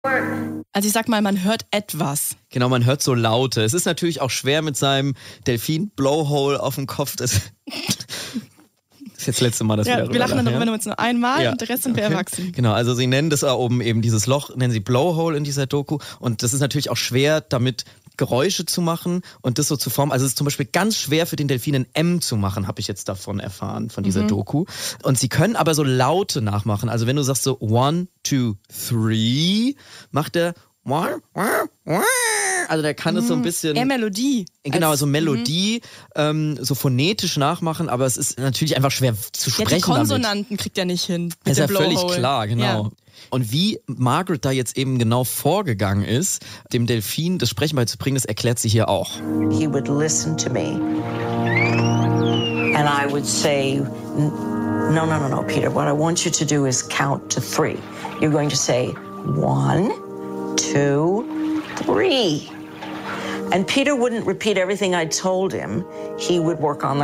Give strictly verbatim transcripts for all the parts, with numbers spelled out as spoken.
Also ich sag mal, man hört etwas. Genau, man hört so Laute. Es ist natürlich auch schwer mit seinem Delfin-Blowhole auf dem Kopf. Das, das ist jetzt das letzte Mal, dass ja, wir darüber wir lachen darüber ja? nur nur einmal ja. und der Rest sind wir okay. erwachsen. Genau, also sie nennen das da oben eben dieses Loch, nennen sie Blowhole in dieser Doku. Und das ist natürlich auch schwer, damit Geräusche zu machen und das so zu formen. Also es ist zum Beispiel ganz schwer für den Delfin ein M zu machen, habe ich jetzt davon erfahren, von dieser mhm. Doku. Und sie können aber so Laute nachmachen. Also wenn du sagst so one, two, three, macht er also der kann es so ein bisschen... Eher Melodie. Genau, so Melodie, ähm, so phonetisch nachmachen, aber es ist natürlich einfach schwer zu sprechen. Ja, die Konsonanten damit. Kriegt er nicht hin. Das ist ja völlig klar, genau. Ja. Und wie Margaret da jetzt eben genau vorgegangen ist, dem Delfin das Sprechen beizubringen, das erklärt sie hier auch. He would listen to me and I would say, no, no, no, no, Peter, what I want you to do is count to three. You're going to say one, two, three. And Peter wouldn't repeat everything I told him. He would work on the...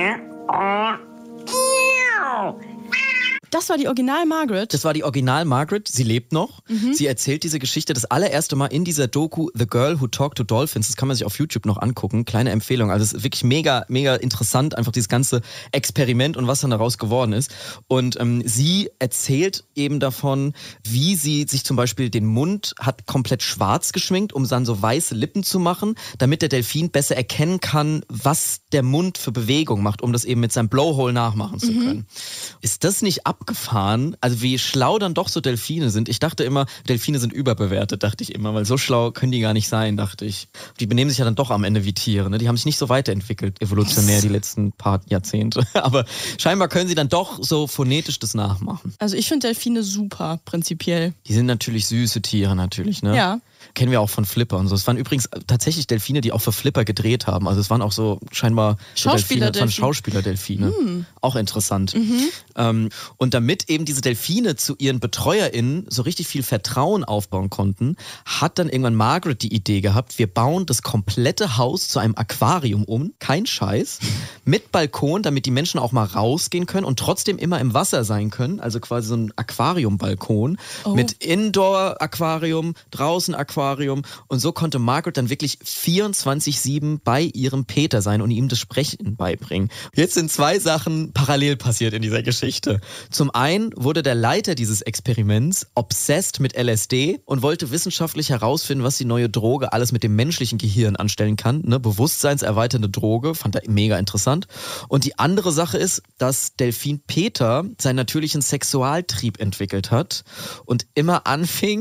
Das war die Original Margaret? Das war die Original Margaret. Sie lebt noch. Mhm. Sie erzählt diese Geschichte das allererste Mal in dieser Doku The Girl Who Talked to Dolphins. Das kann man sich auf YouTube noch angucken. Kleine Empfehlung. Also es ist wirklich mega, mega interessant, einfach dieses ganze Experiment und was dann daraus geworden ist. Und ähm, sie erzählt eben davon, wie sie sich zum Beispiel den Mund hat komplett schwarz geschminkt, um dann so weiße Lippen zu machen, damit der Delfin besser erkennen kann, was der Mund für Bewegung macht, um das eben mit seinem Blowhole nachmachen zu können. Mhm. Ist das nicht abgefahren? Also wie schlau dann doch so Delfine sind. Ich dachte immer, Delfine sind überbewertet, dachte ich immer, weil so schlau können die gar nicht sein, dachte ich. Die benehmen sich ja dann doch am Ende wie Tiere. Ne? Die haben sich nicht so weiterentwickelt, evolutionär, die letzten paar Jahrzehnte. Aber scheinbar können sie dann doch so phonetisch das nachmachen. Also ich finde Delfine super, prinzipiell. Die sind natürlich süße Tiere, natürlich, ne? Ja. Kennen wir auch von Flipper und so. Es waren übrigens tatsächlich Delfine, die auch für Flipper gedreht haben. Also es waren auch so scheinbar Schauspieler-Delfine. Schauspieler-Delfine. Hm. Auch interessant. Mhm. Ähm, und damit eben diese Delfine zu ihren BetreuerInnen so richtig viel Vertrauen aufbauen konnten, hat dann irgendwann Margaret die Idee gehabt, wir bauen das komplette Haus zu einem Aquarium um, kein Scheiß, mit Balkon, damit die Menschen auch mal rausgehen können und trotzdem immer im Wasser sein können. Also quasi so ein Aquariumbalkon oh. mit Indoor-Aquarium, draußen Aquarium und so konnte Margaret dann wirklich vierundzwanzig sieben bei ihrem Peter sein und ihm das Sprechen beibringen. Jetzt sind zwei Sachen parallel passiert in dieser Geschichte. Zum einen wurde der Leiter dieses Experiments obsessed mit L S D und wollte wissenschaftlich herausfinden, was die neue Droge alles mit dem menschlichen Gehirn anstellen kann. Ne? Bewusstseinserweiternde Droge, fand er mega interessant. Und die andere Sache ist, dass Delfin Peter seinen natürlichen Sexualtrieb entwickelt hat und immer anfing,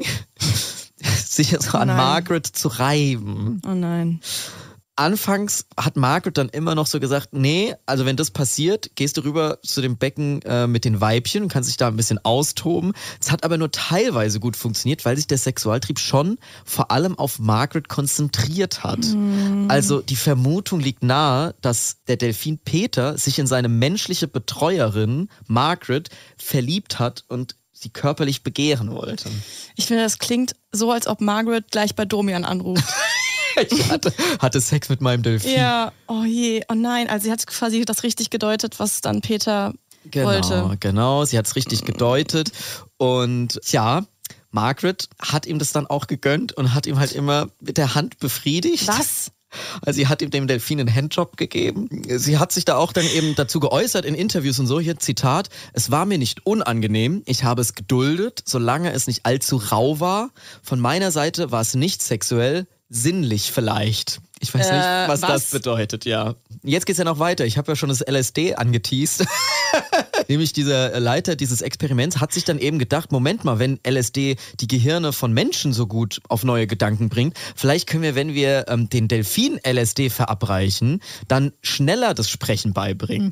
sich jetzt so an nein. Margaret zu reiben. Oh nein. Anfangs hat Margaret dann immer noch so gesagt, nee, also wenn das passiert, gehst du rüber zu dem Becken äh, mit den Weibchen und kannst dich da ein bisschen austoben. Es hat aber nur teilweise gut funktioniert, weil sich der Sexualtrieb schon vor allem auf Margaret konzentriert hat. Mm. Also die Vermutung liegt nahe, dass der Delfin Peter sich in seine menschliche Betreuerin Margaret verliebt hat und sie körperlich begehren wollte. Ich finde, das klingt so, als ob Margaret gleich bei Domian anruft. Ich hatte, hatte Sex mit meinem Delfin. Ja, oh je, oh nein. Also sie hat quasi das richtig gedeutet, was dann Peter genau, wollte. Genau, sie hat es richtig gedeutet. Und ja, Margaret hat ihm das dann auch gegönnt und hat ihm halt immer mit der Hand befriedigt. Was? Also sie hat ihm dem Delfin einen Handjob gegeben. Sie hat sich da auch dann eben dazu geäußert in Interviews und so. Hier Zitat: Es war mir nicht unangenehm. Ich habe es geduldet, solange es nicht allzu rau war. Von meiner Seite war es nicht sexuell, sinnlich vielleicht. Ich weiß äh, nicht, was, was das bedeutet, ja. Jetzt geht's ja noch weiter. Ich habe ja schon das L S D angeteast. Nämlich dieser Leiter dieses Experiments hat sich dann eben gedacht, Moment mal, wenn L S D die Gehirne von Menschen so gut auf neue Gedanken bringt, vielleicht können wir, wenn wir ähm, den Delfin L S D verabreichen, dann schneller das Sprechen beibringen.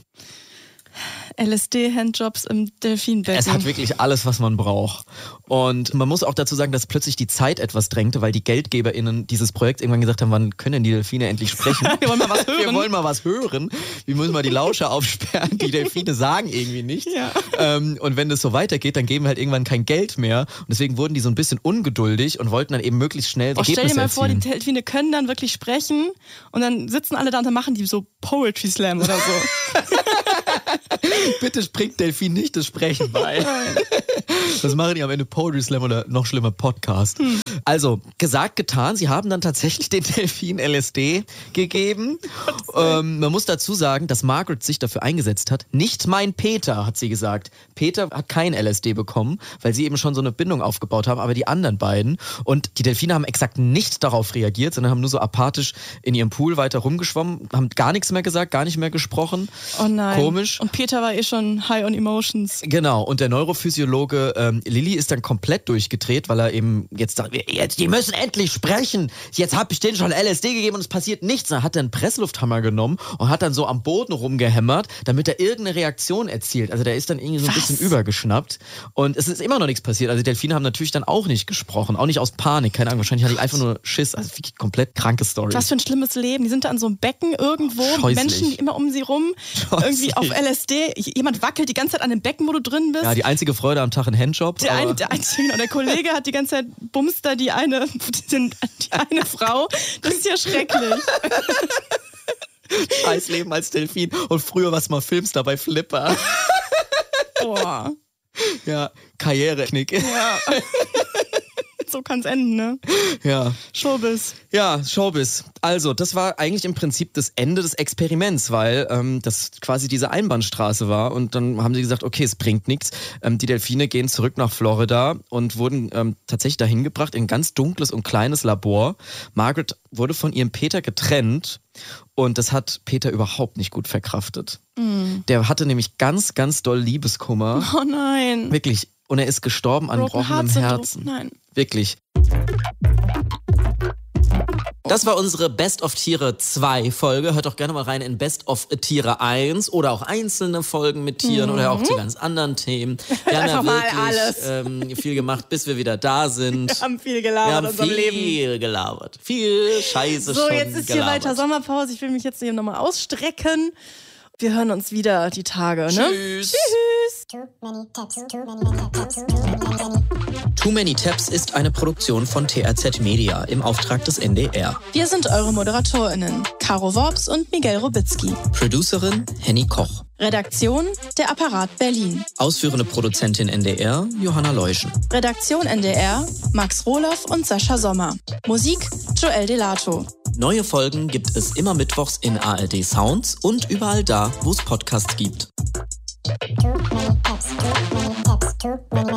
L S D-Handjobs im Delfinbecken. Es hat wirklich alles, was man braucht. Und man muss auch dazu sagen, dass plötzlich die Zeit etwas drängte, weil die GeldgeberInnen dieses Projekts irgendwann gesagt haben, wann können denn die Delfine endlich sprechen? Wir wollen mal was hören. Wir wollen mal was hören. Wir müssen mal die Lauscher aufsperren. Die Delfine sagen irgendwie nichts. Ja. Ähm, und wenn das so weitergeht, dann geben wir halt irgendwann kein Geld mehr. Und deswegen wurden die so ein bisschen ungeduldig und wollten dann eben möglichst schnell oh, Ergebnisse stell dir mal erzielen. vor, die Delfine können dann wirklich sprechen und dann sitzen alle da und dann machen die so Poetry Slam oder so. Bitte springt Delfin nicht das Sprechen bei. Das machen die am Ende Poetry Slam oder noch schlimmer Podcast. Hm. Also, gesagt, getan. Sie haben dann tatsächlich den Delfin L S D gegeben. Ähm, man muss dazu sagen, dass Margaret sich dafür eingesetzt hat. Nicht mein Peter, hat sie gesagt. Peter hat kein L S D bekommen, weil sie eben schon so eine Bindung aufgebaut haben, aber die anderen beiden. Und die Delfine haben exakt nicht darauf reagiert, sondern haben nur so apathisch in ihrem Pool weiter rumgeschwommen, haben gar nichts mehr gesagt, gar nicht mehr gesprochen. Oh nein. Komisch. Und Peter war eh schon high on emotions. Genau. Und der Neurophysiologe ähm, Lilly ist dann komplett durchgedreht, weil er eben jetzt sagt, jetzt, die müssen endlich sprechen. Jetzt habe ich denen schon L S D gegeben und es passiert nichts. Dann hat er einen Presslufthammer genommen und hat dann so am Boden rumgehämmert, damit er irgendeine Reaktion erzielt. Also der ist dann irgendwie so ein Was? bisschen übergeschnappt. Und es ist immer noch nichts passiert. Also die Delfine haben natürlich dann auch nicht gesprochen. Auch nicht aus Panik. Keine Ahnung. Wahrscheinlich hatte ich einfach nur Schiss. Also wirklich komplett kranke Story. Was für ein schlimmes Leben. Die sind da an so einem Becken irgendwo. Scheußlich. Menschen, die immer um sie rum. Scheußlich. Irgendwie auf L S D. Jemand wackelt die ganze Zeit an dem Becken, wo du drin bist. Ja, die einzige Freude am Tag ein Handjob. Der, eine, der, einzige, genau, der Kollege hat die ganze Zeit bumst da die eine, die, die eine Frau. Das ist ja schrecklich. Scheiß Leben als Delfin. Und früher was mal filmst dabei Flipper. Boah. Ja, Karriereknick. Ja. So kann's enden, ne? Ja. Showbiz. Ja, Showbiz. Also, das war eigentlich im Prinzip das Ende des Experiments, weil ähm, das quasi diese Einbahnstraße war und dann haben sie gesagt, okay, es bringt nichts. Ähm, die Delfine gehen zurück nach Florida und wurden ähm, tatsächlich dahin gebracht in ein ganz dunkles und kleines Labor. Margaret wurde von ihrem Peter getrennt und das hat Peter überhaupt nicht gut verkraftet. Mm. Der hatte nämlich ganz, ganz doll Liebeskummer. Oh nein. Wirklich. Und er ist gestorben an gebrochenem Herzen. Nein. Wirklich. Das war unsere Best of Tiere zwei Folge. Hört doch gerne mal rein in Best of Tiere eins oder auch einzelne Folgen mit Tieren mhm. oder auch zu ganz anderen Themen. Wir haben ja wirklich ähm, viel gemacht, bis wir wieder da sind. Wir haben viel gelabert wir haben in unserem viel Leben. Viel gelabert. Viel Scheiße so, schon So, jetzt ist gelabert. hier weiter Sommerpause. Ich will mich jetzt hier nochmal ausstrecken. Wir hören uns wieder die Tage, ne? Tschüss. Tschüss. Too many taps, too many taps, too many taps. Too Many Taps ist eine Produktion von T R Z Media im Auftrag des N D R. Wir sind eure ModeratorInnen, Caro Worps und Miguel Robitzky. Producerin Henny Koch. Redaktion, der Apparat Berlin. Ausführende Produzentin N D R, Johanna Leuschen. Redaktion N D R, Max Rohloff und Sascha Sommer. Musik, Joel Delato. Neue Folgen gibt es immer mittwochs in A R D Sounds und überall da, wo es Podcasts gibt. Too many taps, too many taps, too many